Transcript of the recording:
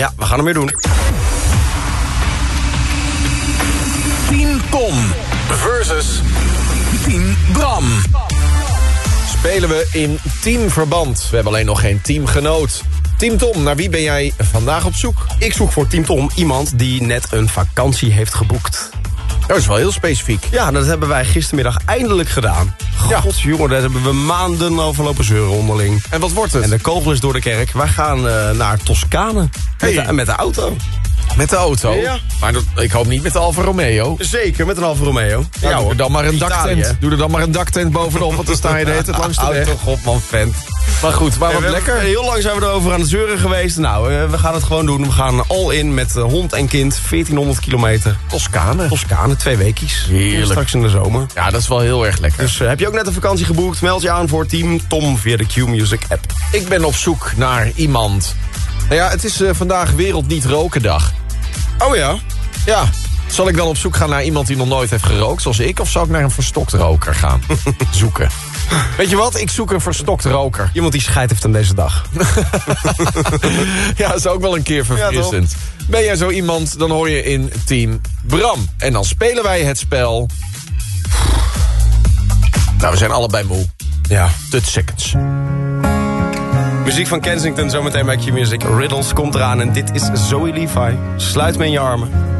Ja, we gaan hem weer doen. Team Tom versus Team Bram. Spelen we in teamverband. We hebben alleen nog geen teamgenoot. Team Tom, naar wie ben jij vandaag op zoek? Ik zoek voor Team Tom iemand die net een vakantie heeft geboekt. Dat is wel heel specifiek. Ja, dat hebben wij gistermiddag eindelijk gedaan. Ja. Godsjongen, daar hebben we maanden over lopen zeuren onderling. En wat wordt het? En de kogel is door de kerk. Wij gaan naar Toscane. Hey. Met de auto. Met de auto? Ja. Maar ik hoop niet met de Alfa Romeo. Zeker, met een Alfa Romeo. Ja, doe er dan maar een Italië. daktent. Doe er dan maar een daktent bovenop, want dan sta je de hele tijd langs de weg. Auto, godman, vent. Maar goed, maar wat lekker. Heel lang zijn we erover aan het zeuren geweest. Nou, we gaan het gewoon doen. We gaan all in met hond en kind. 1400 kilometer. Toscane, 2 weekjes. Heerlijk. Straks in de zomer. Ja, dat is wel heel erg lekker. Dus heb je ook net een vakantie geboekt? Meld je aan voor Team Tom via de Q-Music app. Ik ben op zoek naar iemand. Nou ja, het is vandaag Wereld Niet Roken Dag. Oh ja? Ja. Zal ik dan op zoek gaan naar iemand die nog nooit heeft gerookt, zoals ik? Of zal ik naar een verstokt roker gaan zoeken? Weet je wat? Ik zoek een verstokt roker. Iemand die scheid heeft aan deze dag. Ja, dat is ook wel een keer verfrissend. Ben jij zo iemand, dan hoor je in Team Bram. En dan spelen wij het spel. Nou, we zijn allebei moe. Ja. 30 seconds. Muziek van Kensington zometeen bij Q-Music. Riddles komt eraan en dit is Zoe Levi. Sluit me in je armen.